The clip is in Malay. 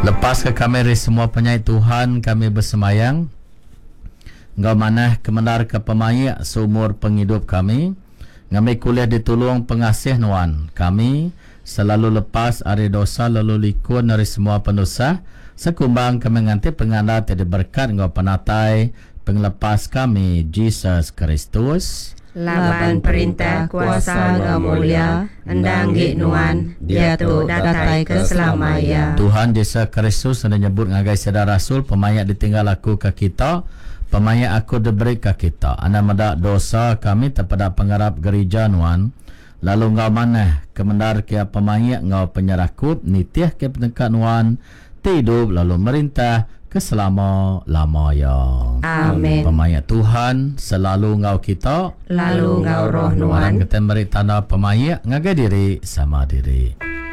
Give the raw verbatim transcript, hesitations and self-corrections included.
Lepas ke kami dari semua penyai Tuhan, kami bersemayang. Engkau manah kemenar ke pemayak seumur penghidup kami. Kami kuliah ditolong pengasih nuan kami. Selalu lepas dari dosa lalu likun dari semua pendosa. Sekumbang kami nganti penganda tidak berkat engkau penatai. Penglepas kami, Jesus Kristus. Laban perintah kuasa engkau mulia, endang nuan, dia tu datai keselamaya. Tuhan Yesus Kristus sudah nyebut ngagai sedar rasul, pemayak ditinggal aku ke kita, pemayak aku diberi ke kita. Anda medak dosa kami terpada penggarap gereja nuan. Lalu ngau mana kemendar kia pemayak ngau penyerakut, nitiah kia pendekat nuan, tidup lalu merintah keselama-lamanya. Amin. Pemayak Tuhan selalu ngau kita, lalu ngau roh nuan. Orang kita beri tanda pemayak ngagai diri sama diri.